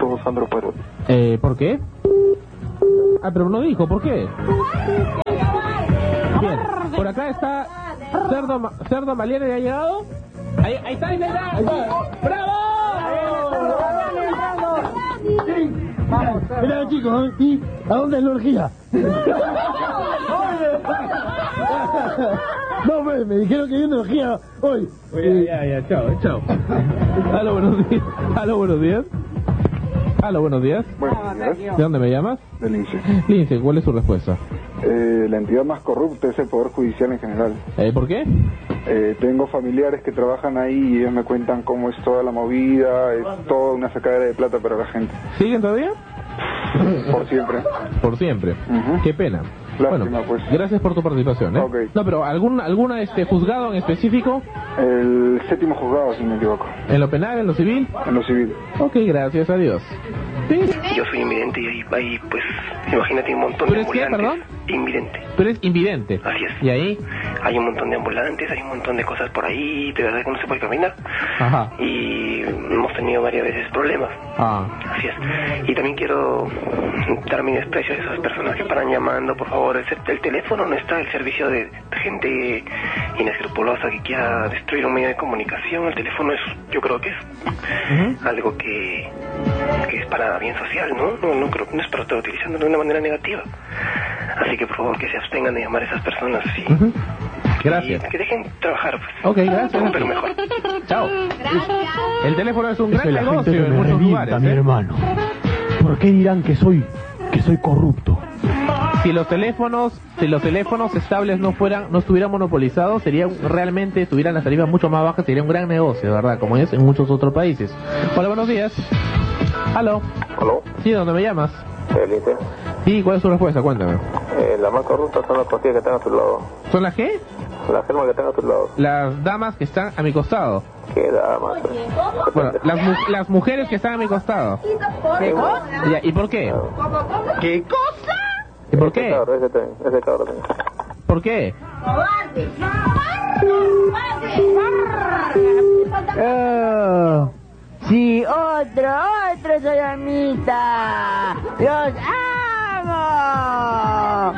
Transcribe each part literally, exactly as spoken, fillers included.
Corrupto Sandro Parot. Eh, ¿por qué? Ah, pero no dijo, ¿por qué? Bien, por acá está Cerdo, Ma- Cerdo Maliere, ¿ya ha llegado? Ahí, ahí está, ahí está. ¡Bravo! Vamos, mira chicos, ¿y a dónde es la orgía? No, me, me dijeron que hay una orgía hoy. Oye, ya, ya, chao, chao. Aló, buenos días. Aló, buenos días. Aló, buenos días. Buenos días. ¿De dónde me llamas? Del Lince. Lince, ¿cuál es su respuesta? Eh, la entidad más corrupta es el Poder Judicial en general. Eh, ¿Por qué? Eh, tengo familiares que trabajan ahí y ellos me cuentan cómo es toda la movida, es toda una sacadera de plata para la gente. ¿Siguen todavía? Por siempre. Por siempre. Ujú. Qué pena. Lástima, Bueno, pues. gracias por tu participación, ¿eh? Ok. No, pero ¿algún alguna este juzgado en específico? El séptimo juzgado, si no me equivoco. ¿En lo penal, en lo civil? En lo civil. Ok, gracias, adiós. Sí. Yo soy invidente y ahí, ahí pues, imagínate un montón ¿Tú de eres qué, ambulantes. perdón? Invidente. Tú eres invidente. Así es. ¿Y ahí? Hay un montón de ambulantes, hay un montón de cosas por ahí, de verdad que no se puede caminar. Ajá. Y hemos tenido varias veces problemas. Ah. Así es. Y también quiero dar mi desprecio a esas personas que paran llamando, por favor. El, el teléfono no está al servicio de gente inescrupulosa que quiera destruir un medio de comunicación. El teléfono es, yo creo que es Uh-huh. algo que, que es para bien social, ¿no? No, no, creo, no es para estar utilizando de una manera negativa. Así que por favor que se abstengan de llamar a esas personas y, Uh-huh. Gracias. y que dejen trabajar, pues. Ok, gracias. Pero mejor. Chao. El teléfono es un Esa gran es la negocio gente que en me muchos revienta, lugares, mi ¿eh? hermano. ¿Por qué dirán que soy, que soy corrupto? Si los teléfonos, si los teléfonos estables no fueran, no estuvieran monopolizados, sería un- realmente estuvieran las tarifas mucho más bajas, sería un gran negocio, de verdad, como es en muchos otros países. Hola, buenos días. Aló. ¿Aló? Sí, ¿dónde me llamas? Felipe. Sí, ¿cuál es tu respuesta? Cuéntame. Eh, la más corrupta son las pastillas que están a tu lado. ¿Son las qué? Las firmas que están a tu lado. Las damas que están a mi costado. ¿Qué damas? Bueno, las, mu- las mujeres que están a mi costado. ¿Qué cosa? Ya, ¿y por qué? ¿Qué cosa? ¿Y por qué? Ese, ese, ese cabrón. ¿Por qué? ¡Cobarde! Oh, sí, otro, otro sodomita. ¡Los amo!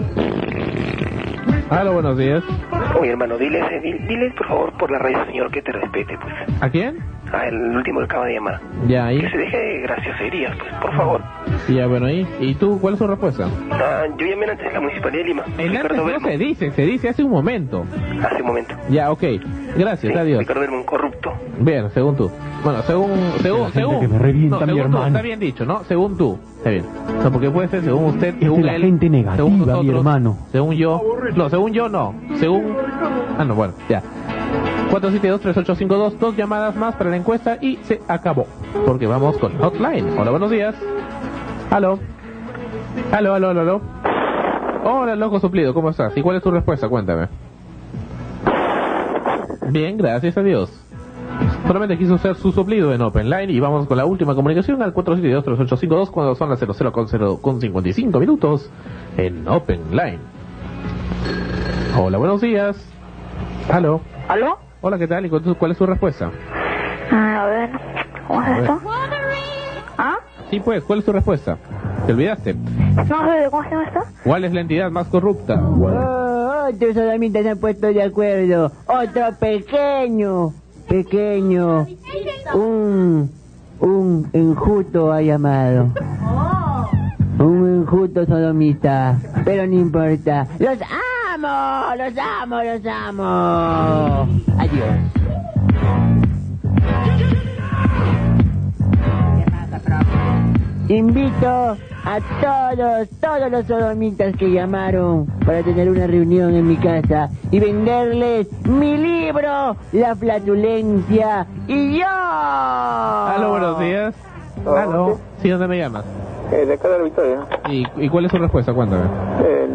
Aló, buenos días. Oye, hermano, dile, ese- dile, dile, por favor, por la radio, señor, que te respete, pues. ¿A quién? Ah, el último que acaba de llamar. Ya, ahí. Que se deje de gracioserías, pues, por favor. Ya, bueno, ahí. ¿Y tú, cuál es tu respuesta? Ah, yo llamé antes en la Municipalidad de Lima. En antes Ricardo no Bermo. se dice, se dice hace un momento. Hace un momento. Ya, ok. Gracias, Sí, adiós. Ricardo Bermo, un corrupto. Bien, según tú. Bueno, según, según, gente según. que me revienta, no, mi según tú, hermano. está bien dicho, ¿no? Según tú. Está bien. O sea, porque puede ser según usted, Es según de la él, gente negativa, según mi nosotros, hermano. según yo. No, según yo no. Según. Ah, no, bueno, ya. cuatro siete dos, tres ocho cinco dos, dos llamadas más para la encuesta y se acabó. Porque vamos con Hotline. Hola, buenos días. Aló. Aló, aló, aló, aló. Hola, loco suplido, ¿cómo estás? ¿Y cuál es tu respuesta? Cuéntame. Bien, gracias a Dios. Solamente quiso hacer su suplido en Open Line y vamos con la última comunicación al cuatro siete dos, tres ocho cinco dos cuando son las cero cero con cero con cincuenta y cinco minutos en Open Line. Hola, buenos días. Aló. ¿Aló? Hola, ¿qué tal? ¿Y cuál cuál es su respuesta? Ah, a ver, ¿cómo A es ver. esto? ¿Ah? Sí, pues, ¿cuál es tu respuesta? ¿Te olvidaste? No sé, ¿cómo se llama esto? ¿Cuál es la entidad más corrupta? Oh, otros sodomitas se han puesto de acuerdo. Otro pequeño, pequeño. Un, un enjuto ha llamado. Un enjuto sodomita. Pero no importa. ¡Los amo! ¡Los amo! ¡Los amo! Adiós. Invito a todos, todos los sodomitas que llamaron para tener una reunión en mi casa y venderles mi libro, La Flatulencia y yo. Aló, buenos días. Hola, Aló. Sí, ¿dónde me llamas? Eh, de acá de la Victoria. ¿Y, ¿Y cuál es su respuesta? Cuéntame. Eh,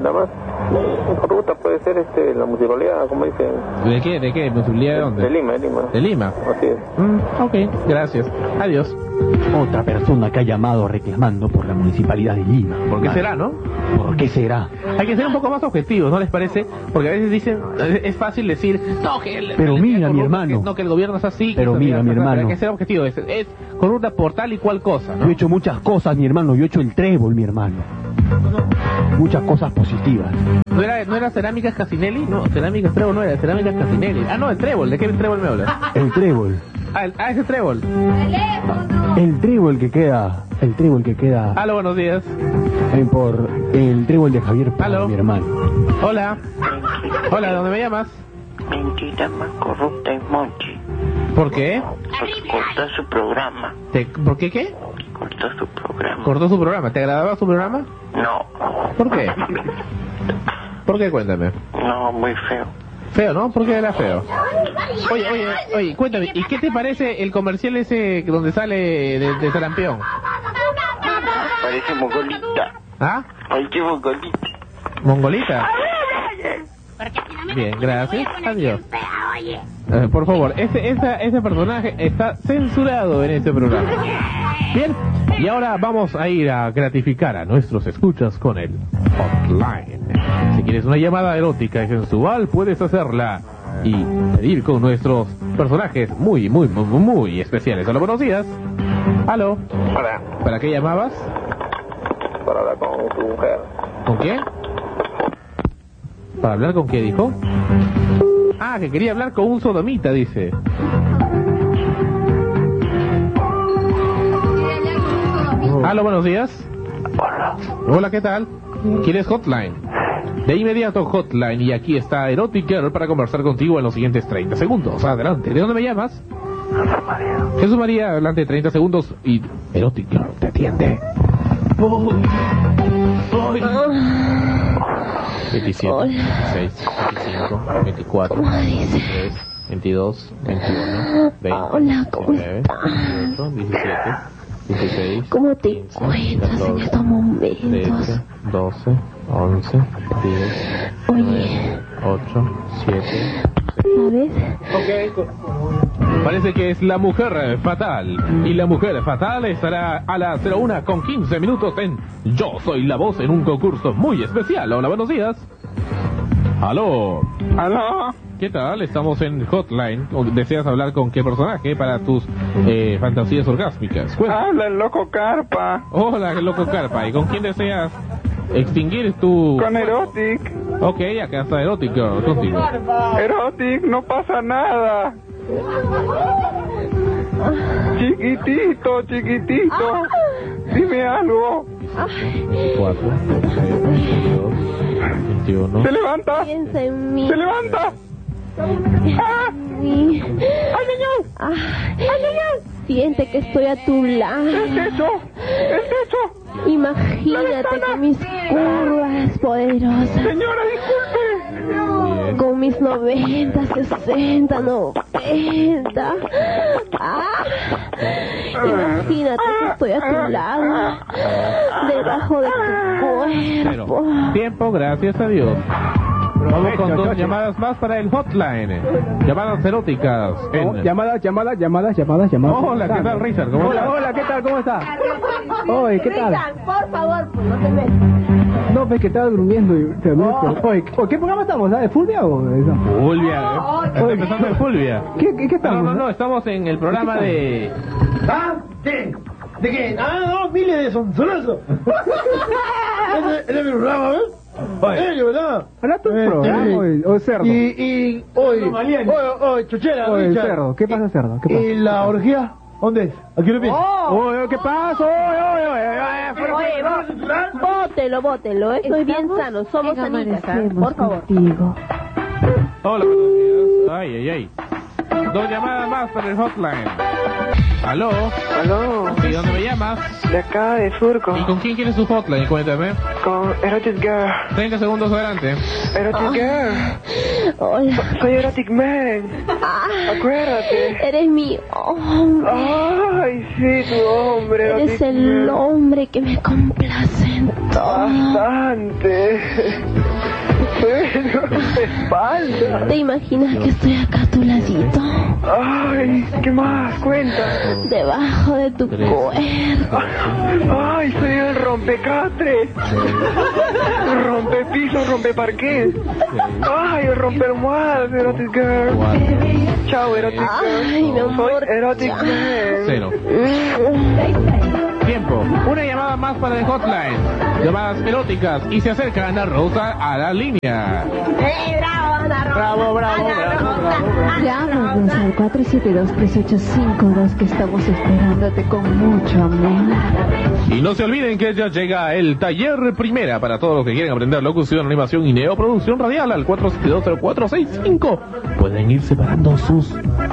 nada más. Por ruta puede ser este, la municipalidad, como dicen. ¿De qué? ¿De qué? ¿Municipalidad de dónde? De Lima, de Lima. ¿De Lima? Así es. Mm, ok, gracias. Adiós. Otra persona que ha llamado reclamando por la municipalidad de Lima. ¿Por qué será, no? ¿Por qué será? Hay que ser un poco más objetivos, ¿no les parece? Porque a veces dicen, es fácil decir, no, que el, Pero el, mira, el, mi que, hermano. no, que el gobierno es así. Pero que mira, mi pero hermano. Hay que ser objetivo, es, es corrupta por tal y cual cosa, ¿no? Yo he hecho muchas cosas, mi hermano. Yo he hecho el trébol, mi hermano. Muchas cosas positivas. ¿No era, ¿No era Cerámicas Casinelli? No, Cerámicas Trébol no era, Cerámicas Casinelli. Ah, no, el trébol. ¿De qué trébol me hablas? El trébol. Ah, el, ah, ese trébol. El trébol que queda. El trébol que queda. Aló, buenos días. eh, por el trébol de Javier Prado, Aló. mi hermano. Hola. Hola, ¿de dónde me llamas? Mentira más corrupta es Monchi. ¿Por qué? Porque cortó su programa. ¿Te, ¿Por qué qué? Cortó su programa. Cortó su programa. ¿Te agradaba su programa? No. ¿Por qué? ¿Por qué? Cuéntame. No, muy feo. Feo, ¿no? ¿Por qué era feo? Oye, oye, oye, cuéntame, ¿y qué te parece el comercial ese donde sale de, de sarampión? Parece mongolita. ¿Ah? Ay, qué mongolita. ¿Mongolita? Bien, gracias. Adiós. Eh, por favor, ese, esa, ese personaje está censurado en este programa. Bien, y ahora vamos a ir a gratificar a nuestros escuchas con el hotline. Si quieres una llamada erótica y sensual, puedes hacerla y pedir con nuestros personajes muy, muy, muy, muy especiales. Hola, buenos días. Aló. Hola. ¿Para qué llamabas? Para hablar con tu mujer. ¿Con qué? ¿Para hablar con qué dijo? Ah, que quería hablar con un sodomita, dice. Aló, buenos días. Hola. Hola, ¿qué tal? ¿Quieres hotline? De inmediato hotline, y aquí está Erotic Girl para conversar contigo en los siguientes treinta segundos. Adelante. ¿De dónde me llamas? Jesús María. Jesús María, adelante, treinta segundos y Erotic Girl te atiende. veintisiete, veintiséis, veinticinco, veinticuatro, veintitrés, veintidós, veintiuno, veinte, Hola, ¿cómo diecinueve, dieciocho, diecisiete, dieciséis, ¿Cómo te quince, encuentras en catorce, estos momentos? trece, doce, once, diez, Oye. nueve, ocho, siete, ¿Sabes? Parece que es la mujer fatal. Y la mujer fatal estará a las cero una con quince minutos en Yo Soy la Voz, en un concurso muy especial. Hola, buenos días. Aló. Aló. ¿Qué tal? Estamos en Hotline. ¿Deseas hablar con qué personaje para tus eh, fantasías orgásmicas? Cuenta. Habla el loco Carpa. Hola, el loco Carpa. ¿Y con quién deseas extinguir tu...? Con Erotic. Ok, acá está Erotic Girl, contigo. Erotic, no pasa nada. Chiquitito, chiquitito. Dime algo. veinticuatro, veintiséis, veintidós, veintiuno. ¿Se levanta? Piensa en mí. ¿Se levanta? ¡Ah! Sí. ¡Ay, señor! ¡Ay, señor! Siente que estoy a tu lado. ¿El techo? ¿El techo? Imagínate con mis curvas poderosas. Señora, disculpe. Con mis noventa, sesenta, noventa. ¡Ah! Imagínate que estoy a tu lado. Debajo de tu cuerpo. Cero. Tiempo, gracias a Dios. Vamos con dos llamadas más para el hotline. Llamadas eróticas. En... Llamadas, llamadas, llamadas, llamadas, llamadas. Hola, ¿qué tal, Richard? ¿Cómo Hola, estás? hola, ¿qué tal? ¿Cómo estás? Oye, ¿qué tal? Por favor, pues no te metas. No, pues que estaba durmiendo y te Oh. Oye, ¿qué programa estamos? ¿De Fulvia o de eso? Fulvia, ¿eh? Está empezando en Fulvia. ¿Qué, qué, qué estamos? No, no, no, estamos en el programa de... ¿Ah? ¿Qué? ¿De qué? Ah, no, miles de sonzonazo. Ese ese es mi programa, ¿ves? Oye, ¿verdad? ¿Habla tu Eh, programa eh, o o cerdo? Y, y, hoy, hoy, hoy, Chochera, Oye, Richard. cerdo. ¿Qué pasa, cerdo? ¿Qué pasa? ¿Y la orgía? ¿Dónde es? Aquí lo pienso. Oye, ¿qué pasa? Oye, oye, oye, oye, Oye, vos, bótelo, bótelo. Estoy bien sano, somos amigas, ¿eh? Por favor. Hola, buenos días. Ay, ay, ay. Dos llamadas más para el hotline. ¿Aló? ¿Aló? ¿Y dónde me llamas? De acá, de Surco. ¿Y con quién quieres tu hotline? Cuéntame. Con Erotic Girl. treinta segundos adelante. Erotic Girl. Hola. Soy Erotic Man. Ah, Acuérdate. eres mi hombre. Ay, sí, tu hombre. Eres el hombre que me complace en todo. Bastante. Pero, espalda. ¿Te imaginas que estoy acá a tu ladito? Ay, ¿qué más? Cuenta. Debajo de tu cuerpo. Ay, soy el rompecatres. Rompepiso, rompeparqués. Ay, el rompealmohadas, Erotic Girl. Chao, Erotic Girl. Ay, mi amor. Soy Erotic Girl. Cero. Tiempo. Una llamada más para el hotline. Llamadas eróticas y se acerca Ana Rosa a la línea. ¡Eh, bravo, Ana Rosa! Bravo, bravo, bravo, bravo. Llámanos al cuatro siete dos, tres ocho cinco dos que estamos esperándote con mucho amor. Y no se olviden que ya llega el taller primera para todos los que quieren aprender locución, animación y neoproducción radial al cuatro siete dos, cero cuatro seis cinco. Pueden ir separando sus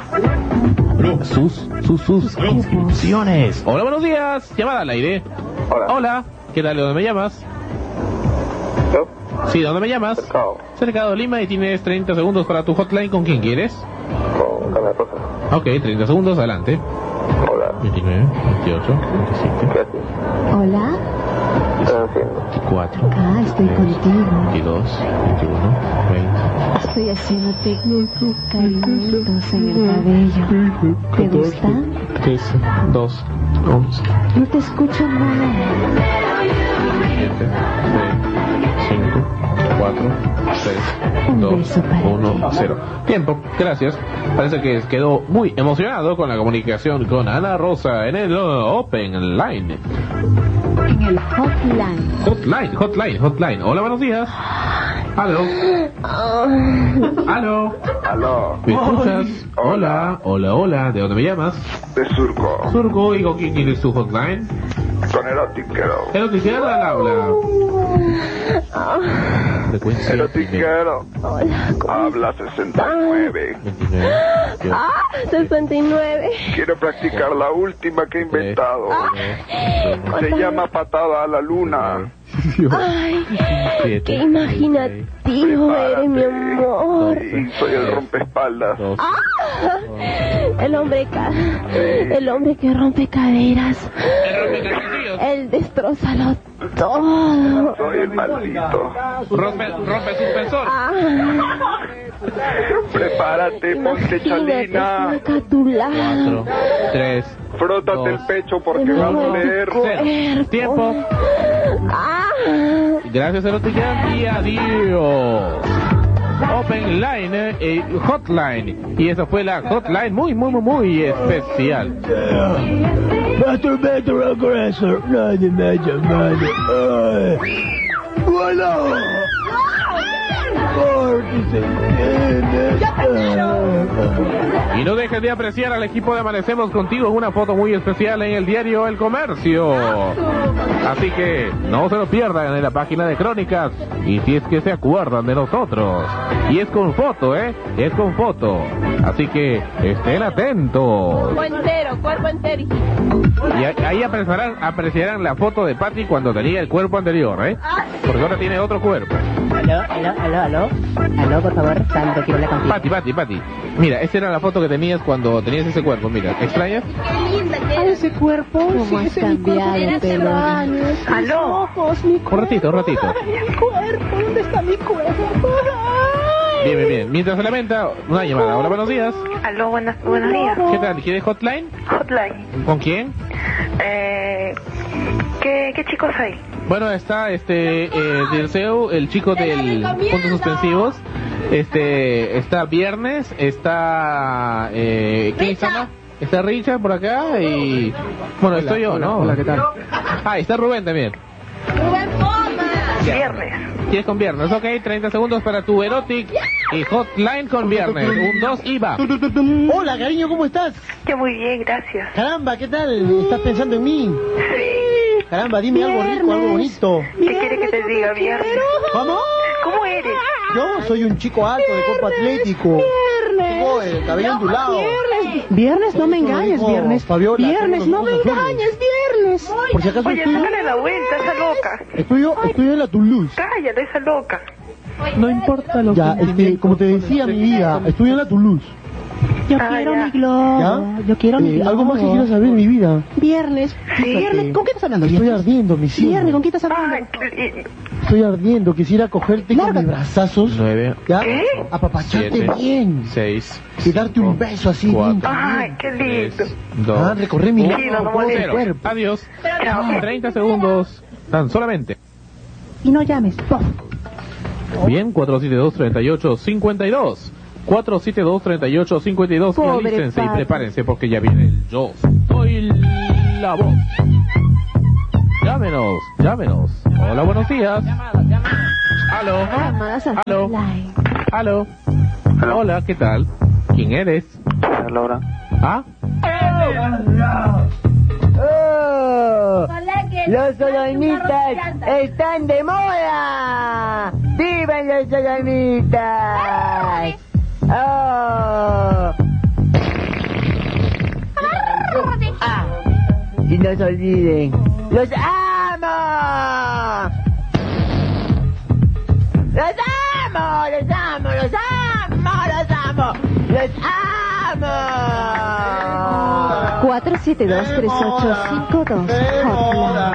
sus sus sus inscripciones. Hola, buenos días. Llamada al aire. Hola. Hola. ¿Qué tal? ¿De dónde me llamas? ¿Yo? Sí, ¿de dónde me llamas? Cercado. Cercado Lima, y tienes treinta segundos para tu hotline. ¿Con quién quieres? Con Ana Rosa. Ok, treinta segundos, adelante. Hola. veintinueve, veintiocho, veintisiete, ¿Qué haces? Hola, ¿Qué estás haciendo? veinticuatro, acá estoy contigo. veintidós, veintiuno, veinte. Estoy haciéndote cariñitos en el cabello. ¿Te gusta? trece, dos, once, No te escucho mal. siete, seis, cinco, cuatro, tres, Un dos, beso para uno, cero. Tiempo, gracias. Parece que quedó muy emocionado con la comunicación con Ana Rosa en el uh, Open Line. En el hotline. Hotline, hotline, hotline. Hola, buenos días. Aló. Aló. Aló. ¿Me escuchas? Hola, hola, hola. ¿De dónde me llamas? De Surco. Surco, ¿y con quién quieres tu hotline? Con Erotic Girl. Erotic Girl al habla. Frecuencia Erotic Girl. Hola, ¿cómo Habla sesenta y nueve. veintinueve. Ah, sesenta y nueve. Quiero practicar la última que he inventado. Se llama patada a la luna. Ay, siete, qué imaginativo eres, mi amor. Sí, soy el rompeespaldas. Ah, el hombre ca el hombre que rompe caderas. Él destrozalo todo. Soy el maldito. Rompe, rompe suspensor. Ah, Prepárate, ponte chalina. acá a tu lado. cuatro, tres, Frótate dos, el pecho porque va a doler. cero. Tiempo. Ah, Gracias, Erotic Girl, y adiós. Open Line, eh, Hotline. Y esa fue la Hotline muy, muy, muy, muy especial. Masturbate aggressor, nadie me ha llamado. Ay. ¡Bueno! Porque se entiende. Y no dejes de apreciar al equipo de Amanecemos Contigo en una foto muy especial en el diario El Comercio. Así que no se lo pierdan en la página de Crónicas. Y si es que se acuerdan de nosotros. Y es con foto, ¿eh? Es con foto. Así que estén atentos. cuerpo entero, cuerpo entero. Y ahí apreciarán, apreciarán la foto de Patty cuando tenía el cuerpo anterior, ¿eh? Porque ahora tiene otro cuerpo. Aló, aló, aló, aló. Aló, por favor, Santo, quiero hablar contigo. Patty, Patty, Patty. Mira, esa era la foto que tenías cuando tenías ese cuerpo, mira. ¿Extrañas? Ay, ese cuerpo. ¿Cómo has cambiado, pelo? Aló. Ojos, mi Un ratito, un ratito. mi cuerpo. ¿Dónde está mi cuerpo? Bien, bien, bien. Mientras se lamenta, una llamada. Hola, buenos días. Aló, buenas, buenos días. ¿Qué tal? ¿Quieres hotline? Hotline. ¿Con quién? Eh, ¿qué, ¿Qué chicos hay? Bueno, está este eh, Dirceu, el chico del puntos suspensivos. Este, está Viernes, está eh, ¿quién está? Está Richard por acá y bueno, Hola, estoy yo, hola, ¿no? hola, ¿qué tal? Ah, está Rubén también. Rubén Poma. Viernes. ¿Quieres con Viernes? Ok, treinta segundos para tu erotic y hotline con Viernes. Un, dos y va. Hola, cariño, ¿cómo estás? Yo muy bien, gracias. Caramba, ¿qué tal? ¿Estás pensando en mí? Sí. Caramba, dime algo rico, algo bonito. ¿Qué quiere que te diga, Viernes? ¿Cómo? ¿Cómo eres? Yo soy un chico alto de cuerpo atlético. Tengo el cabello ondulado. Viernes, viernes, no me engañes, dijo viernes. Fabiola, Viernes, no me engañes, viernes. Por si acaso Oye, estudio, sácale la vuelta, esa loca. estudio, estudio en la Toulouse. Cállate, esa loca. No importa lo Ya, que este, como te decía, mi vida, estudio en la Toulouse. Yo Ah, quiero ya. mi globo. ¿Ya? Yo quiero mi Eh, globo. algo más que quiero saber en mi vida. Viernes. Viernes. ¿Con qué estás hablando? Estoy Viernes. ardiendo, mi cielo. Viernes, ¿con qué estás hablando? Ay, qué lindo. Estoy ardiendo. Quisiera cogerte con mis brazazos. nueve, ¿Ya? ¿Qué? Apapacharte siete, bien. seis, Y darte un beso así bien. cuatro, Ay, qué lindo. tres, dos, Ah, recorrer mi uno, Tranquilo, no todo el molestes. cero. cuerpo. Adiós. Chao. treinta segundos. Tan solamente. Y no llames. Pof. Bien, cuatro siete dos, treinta y ocho, cincuenta y dos. cuatro siete dos, treinta y ocho, cincuenta y dos. Y Pobre alístense y padre. prepárense porque ya viene el yo. Soy la voz. Llámenos, llámenos. Hola, buenos días. Aló. Llamadas al Aló. hotline. Aló. Hola, ¿qué tal? ¿Quién eres? Laura. ¿Ah? ¡Oh! ¡Los sodomitas están de moda! ¡Vivan los sodomitas! ¡Oh! Ah, y no se olviden, ¡los amo! ¡Los amo! ¡Los amo! ¡Los amo! ¡Los amo! ¡Los amo! cuatro siete dos, tres ocho cinco dos. Hotline.